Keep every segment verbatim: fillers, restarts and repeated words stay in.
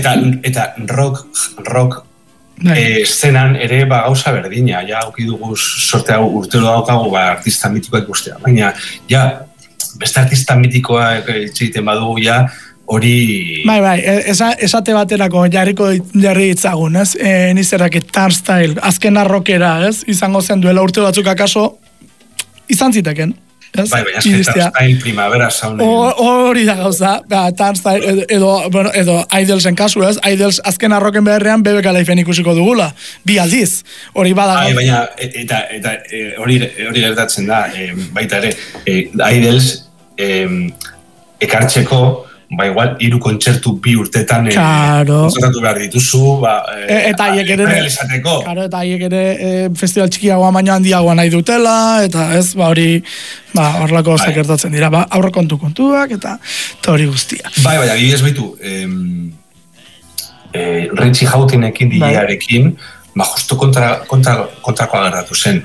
Eta, eta rock, rock e, eszenan ere ba, gauza berdina, ja, auki dugu sorte hau urtero daukagu ba, artista mitikoa ikustea, baina, ja, beste artista mitikoa egiten badugu, ja, hori... Bai, bai, esa, esate baterako jarriko jarri ditzagun, ez? E, nizerak Turnstile, azken arrokera, ez? Izango zen duela urte batzuk akaso, izan ziteken. Yes? Bai, baina azken Turnstile primavera saunen. Hori da gauza, ba, Turnstile edo, edo, bueno, edo Idelsen kasu, ez? Idels azken arroken beharrean bebek alaifen ikusiko dugula, bi aldiz, hori bada. Bai, baina, eta, eta hori, hori gertatzen da, e, baita ere, e, Idels e, ekartzeko, ba igual, hiru kontzertu bi urtetan claro. kontzertatu behar dituzu, ba, e, eta haiek ere, realizateko. Claro, eta haiek ere e, festival txikiagoa baino handiagoa nahi dutela, eta ez, ba hori, ba, horlako bai. Gertatzen dira, ba, aurre kontu kontuak, eta hori guztia. Bai, bai, adibidez baitu, em, e, Richie Houghtonekin, D J-arekin, ba, justo kontra, kontra, kontrakoa gertatu zen.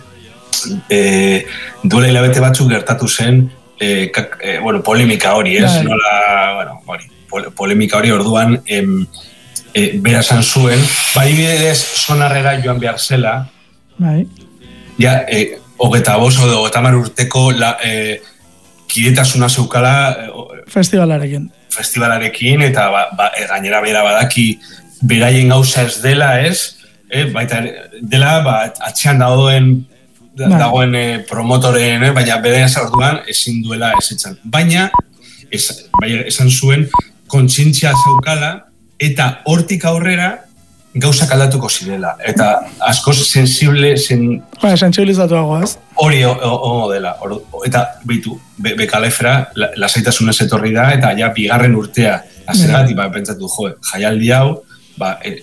E, duela hilabete batzuk gertatu zen, E, kak, e, bueno, polemika hori, ez? Nola, bueno, hori, pol, polemika hori orduan em, e, bera esan zuen, bai bidez sonarrera joan behar zela, bai. Ja, e, hogeta bost, hogeta mar urteko la, e, kidetasuna zeukala e, festivalarekin. Festivalarekin, eta ba, ba, e, gainera bera badaki beraien gauza ez dela, ez? E, baita dela, ba, atxean dagoen dagoen eh, promotoren, eh, baina bere orduan ezin duela esetzan. Baina, ez, baina esan zuen, kontzientzia zeukala, eta hortik aurrera gauzak aldatuko zirela. Eta askoz sensible... Sen... Baina, sensibilizatuago, ez? Hori hongo dela. Or, eta, behitu, be, bekalefera, la, lasaitasunez etorri da, eta ja, bigarren urtea, azerat, ba, pentsatu, jo, jaialdi hau, ba... E,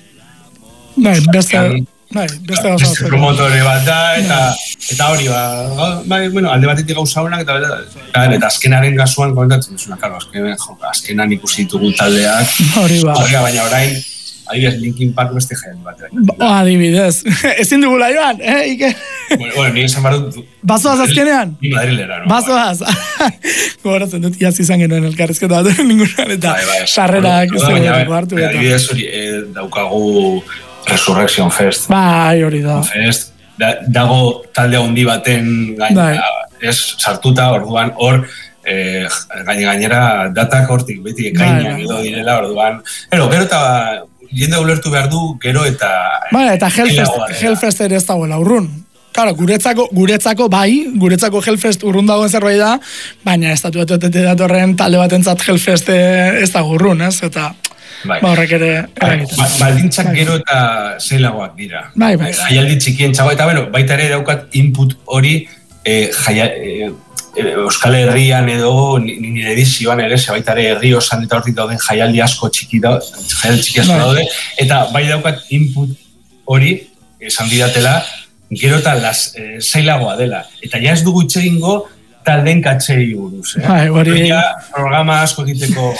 Bai, beste... Bai, beste gauza. Beste promotore bat da, eta, eta hori, ba, bai, bueno, alde batetik gauza honak, eta, eta, eta azkenaren gazuan kontatzen duzuna, karo, azken, jo, azkenan ikusi ditugu taldeak, hori ba. Baina orain, adibidez, Linkin Park beste jaialdi bat. Ba, adibidez, ezin dugula joan, eh, Ike? Bueno, bueno, nire esan barut... Bazoaz azkenean? Ni madrilera, no? Bazoaz. Gogoratzen dut, iaz izan genuen elkarrizketa bat, ningunan, eta sarrerak ez dugu hartu. Adibidez, hori, daukagu... Resurrection Fest. Bai, hori da. Fest. Da, dago talde handi baten gainera, ez, sartuta, orduan, hor, eh, gaine gainera, datak hortik, beti ekainak edo direla, orduan. Ero, gero eta, jende ulertu behar du, gero eta... Bai, eta Hellfest, Hellfest ere ez dagoela urrun. Claro, guretzako, guretzako bai, guretzako Hellfest urrun dagoen zerbait da, baina estatu batuetetik datorren talde batentzat Hellfest ez dago urrun, ez, eta... Bai. Ba, horrek ere... Ba, baldintzak bai. Gero eta zeilagoak dira. Bai, bai. Jaialdi txikien txago, eta bueno, baita ere daukat input hori eh, jaia, eh, Euskal Herrian edo nire edizioan ere, ze baita ere herri osan eta hortik dauden jaialdi asko txiki da, jaialdi txiki asko bai. Daude, eta bai daukat input hori, esan didatela, gero eta las, eh, zeilagoa dela. Eta ja ez dugu itxegingo, talden katxei buruz, eh? Bai, hori... Ja, programa asko egiteko...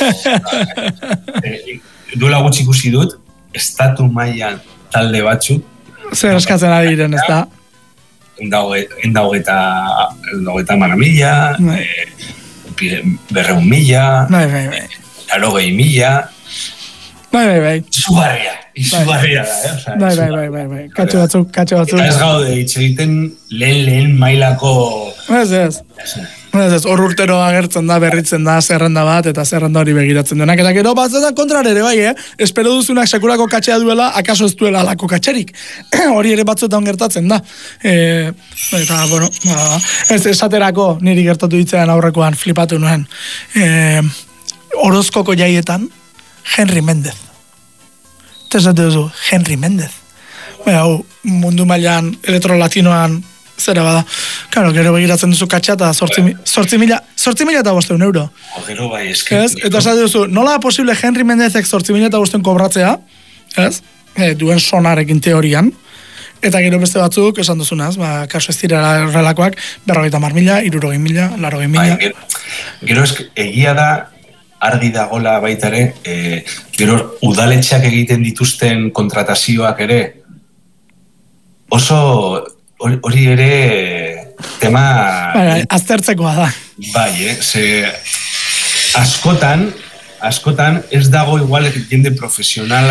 eh, duela gutxi ikusi dut, estatu mailan talde batzuk. Zer eskatzen ari diren, ez da? Endageta mara mila, berreun mila, larogei mila. Bai, bai, bai. Izugarria, izugarria da, eh? Bai, bai, bai, bai, bai. Katxo batzuk, katxo batzuk. Eta ez gaude, hitz egiten lehen lehen mailako... Ez, ez. Ez, ez, hor urtero agertzen da, berritzen da, zerrenda bat, eta zerrenda hori begiratzen denak. Eta gero, bat eta kontrar ere, bai, eh? Espero duzunak sekurako katxea duela, akaso ez duela alako katxerik. Hori ere batzuetan gertatzen da. E, eta, bueno, ba, ez esaterako niri gertatu ditzean aurrekoan flipatu nuen. E, Orozkoko jaietan, Henry Mendez. Tesate duzu, Henry Mendez. Baina, mundu mailan, elektrolatinoan, zera bada. Claro, gero begiratzen duzu katxa eta sortzi mila eta bosteun euro. Gero bai, eski. Ez? Eta esate duzu, nola da posible Henry Mendezek sortzi mila eta bosteun kobratzea, ez? E, duen sonarekin teorian. Eta gero beste batzuk, esan duzunaz, ba, kaso ez dira relakoak, berrogeita mar mila, irurogei mila, larogei mila. Bai, gero, gero esk, egia da, argi dagola baita ere, e, gero udaletxeak egiten dituzten kontratazioak ere, oso hori ere tema... Bai, aztertzekoa da. Bai, eh? Ze askotan, askotan ez dago igual jende profesionala